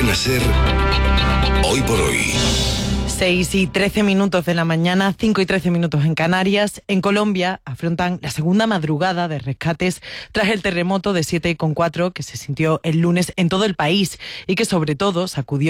Cadena SER, Hoy por Hoy. 6:13 de la mañana, 5:13 en Canarias. En Colombia afrontan la segunda madrugada de rescates tras el terremoto de 7,4 que se sintió el lunes en todo el país y que sobre todo sacudió